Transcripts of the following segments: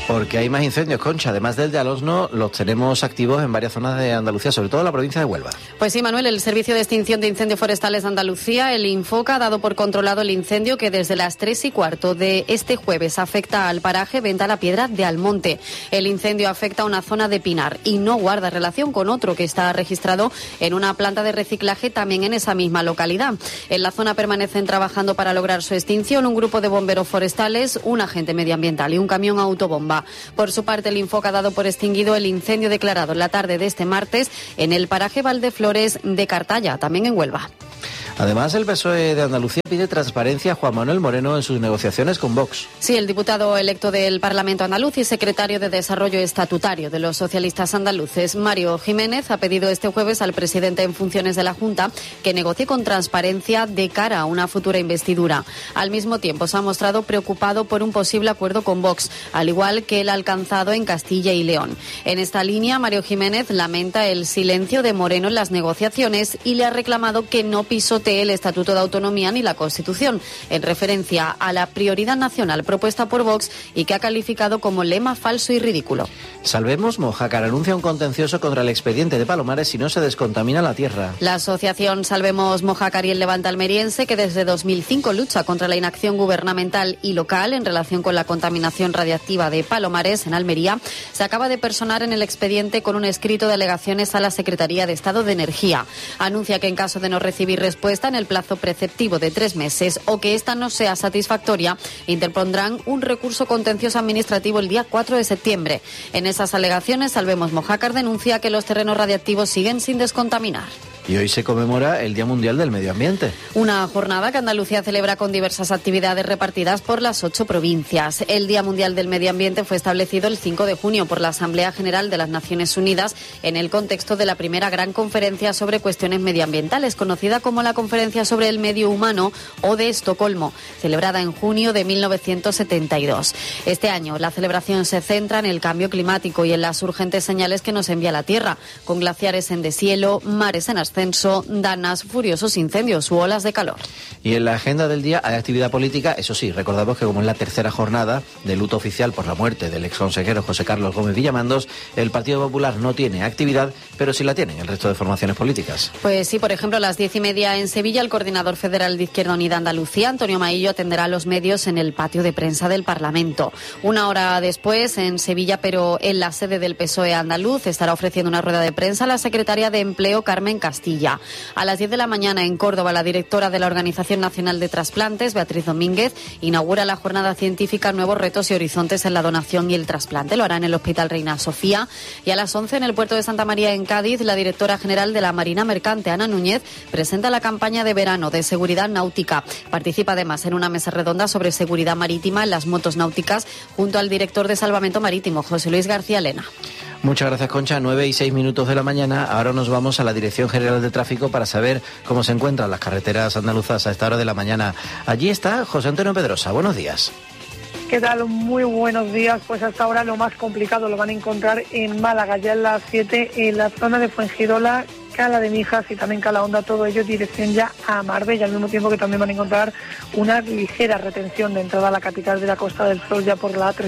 Porque hay más incendios, Concha. Además del de Alosno, los tenemos activos en varias zonas de Andalucía, sobre todo en la provincia de Huelva. Pues sí, Manuel, el Servicio de Extinción de Incendios Forestales de Andalucía, el Infoca, ha dado por controlado el incendio que desde las 3:15 de este jueves afecta al paraje Venta la Piedra de Almonte. El incendio afecta a una zona de pinar y no guarda relación con otro que está registrado en una planta de reciclaje también en esa misma localidad. En la zona permanecen trabajando para lograr su extinción un grupo de bomberos forestales, un agente medioambiental y un camión autobomba. Por su parte, el Infoca ha dado por extinguido el incendio declarado en la tarde de este martes en el paraje Valdeflores de Cartaya, también en Huelva. Además, el PSOE de Andalucía pide transparencia a Juan Manuel Moreno en sus negociaciones con Vox. Sí, el diputado electo del Parlamento andaluz y secretario de Desarrollo Estatutario de los socialistas andaluces, Mario Jiménez, ha pedido este jueves al presidente en funciones de la Junta que negocie con transparencia de cara a una futura investidura. Al mismo tiempo, se ha mostrado preocupado por un posible acuerdo con Vox, al igual que el alcanzado en Castilla y León. En esta línea, Mario Jiménez lamenta el silencio de Moreno en las negociaciones y le ha reclamado que no pisotee el Estatuto de Autonomía ni la Constitución, en referencia a la prioridad nacional propuesta por Vox y que ha calificado como lema falso y ridículo. Salvemos Mojácar anuncia un contencioso contra el expediente de Palomares si no se descontamina la tierra. La asociación Salvemos Mojácar y el Levante almeriense, que desde 2005 lucha contra la inacción gubernamental y local en relación con la contaminación radiactiva de Palomares en Almería, se acaba de personar en el expediente con un escrito de alegaciones a la Secretaría de Estado de Energía. Anuncia que en caso de no recibir respuesta en el plazo preceptivo de 3 meses o que esta no sea satisfactoria, interpondrán un recurso contencioso administrativo el día 4 de septiembre. En esas alegaciones, Salvemos Mojácar denuncia que los terrenos radiactivos siguen sin descontaminar. Y hoy se conmemora el Día Mundial del Medio Ambiente. Una jornada que Andalucía celebra con diversas actividades repartidas por las 8 provincias. El Día Mundial del Medio Ambiente fue establecido el 5 de junio por la Asamblea General de las Naciones Unidas en el contexto de la primera gran conferencia sobre cuestiones medioambientales, conocida como la Conferencia sobre el Medio Humano o de Estocolmo, celebrada en junio de 1972. Este año la celebración se centra en el cambio climático y en las urgentes señales que nos envía la Tierra, con glaciares en deshielo, mares en ascenso, danas, furiosos incendios u olas de calor. Y en la agenda del día hay actividad política, eso sí, recordamos que como es la tercera jornada de luto oficial por la muerte del exconsejero José Carlos Gómez Villamandos, el Partido Popular no tiene actividad, pero sí la tienen el resto de formaciones políticas. Pues sí, por ejemplo, a las 10:30 en Sevilla, el coordinador federal de Izquierda Unida Andalucía, Antonio Maillo, atenderá a los medios en el patio de prensa del Parlamento. Una hora después, en Sevilla, pero en la sede del PSOE andaluz, estará ofreciendo una rueda de prensa a la secretaria de Empleo, Carmen Castilla. A las 10 de la mañana en Córdoba, la directora de la Organización Nacional de Trasplantes, Beatriz Domínguez, inaugura la jornada científica Nuevos Retos y Horizontes en la Donación y el Trasplante. Lo hará en el Hospital Reina Sofía. Y a las 11 en el puerto de Santa María en Cádiz, la directora general de la Marina Mercante, Ana Núñez, presenta la campaña de verano de seguridad náutica. Participa además en una mesa redonda sobre seguridad marítima en las motos náuticas junto al director de Salvamento Marítimo, José Luis García Lena. Muchas gracias, Concha. 9:06 de la mañana. Ahora nos vamos a la Dirección General de Tráfico para saber cómo se encuentran las carreteras andaluzas a esta hora de la mañana. Allí está José Antonio Pedrosa. Buenos días. ¿Qué tal? Muy buenos días. Pues hasta ahora lo más complicado lo van a encontrar en Málaga, ya en las 7, en la zona de Fuengirola, Cala de Mijas y también Calahonda, todo ello dirección ya a Marbella, al mismo tiempo que también van a encontrar una ligera retención de entrada a la capital de la Costa del Sol ya por la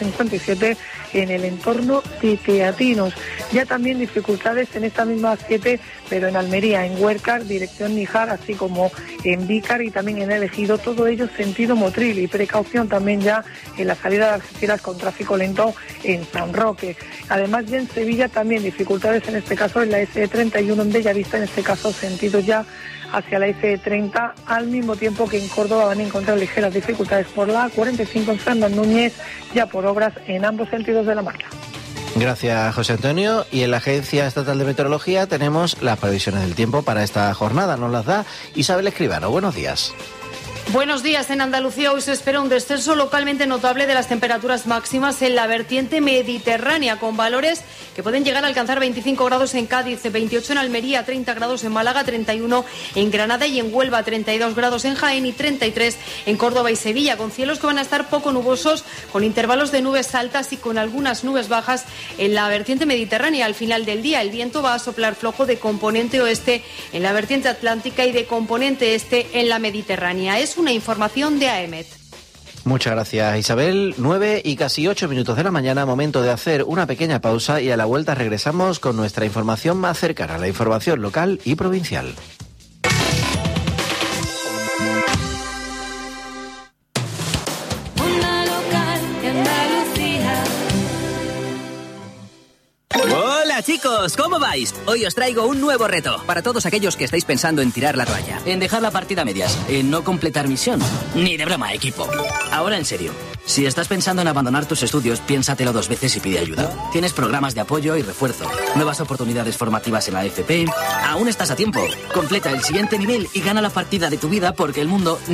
A357 en el entorno de Teatinos. Ya también dificultades en esta misma 7, pero en Almería, en Huércar, dirección Níjar, así como en Vícar y también en El Ejido, todo ello sentido Motril, y precaución también ya en la salida de Algeciras con tráfico lento en San Roque. Además, ya en Sevilla también dificultades, en este caso en la SE31 en Bellavista, en este caso sentido ya hacia la SE30, al mismo tiempo que en Córdoba van a encontrar ligeras dificultades por la A45 en Fernán Núñez, ya por obras en ambos sentidos de la marca. Gracias, José Antonio. Y en la Agencia Estatal de Meteorología tenemos las previsiones del tiempo para esta jornada. Nos las da Isabel Escribano. Buenos días. Buenos días. En Andalucía hoy se espera un descenso localmente notable de las temperaturas máximas en la vertiente mediterránea, con valores que pueden llegar a alcanzar 25 grados en Cádiz, 28 en Almería, 30 grados en Málaga, 31 en Granada y en Huelva, 32 grados en Jaén y 33 en Córdoba y Sevilla, con cielos que van a estar poco nubosos, con intervalos de nubes altas y con algunas nubes bajas en la vertiente mediterránea. Al final del día, el viento va a soplar flojo de componente oeste en la vertiente atlántica y de componente este en la mediterránea. Es una información de AEMET. Muchas gracias, Isabel. 9 y casi 8 minutos de la mañana, momento de hacer una pequeña pausa y a la vuelta regresamos con nuestra información más cercana, la información local y provincial. Hola chicos, ¿cómo vais? Hoy os traigo un nuevo reto para todos aquellos que estáis pensando en tirar la toalla, en dejar la partida a medias, en no completar misión. Ni de broma, equipo. Ahora en serio, si estás pensando en abandonar tus estudios, piénsatelo 2 veces y pide ayuda. Tienes programas de apoyo y refuerzo, nuevas oportunidades formativas en la FP. Aún estás a tiempo. Completa el siguiente nivel y gana la partida de tu vida porque el mundo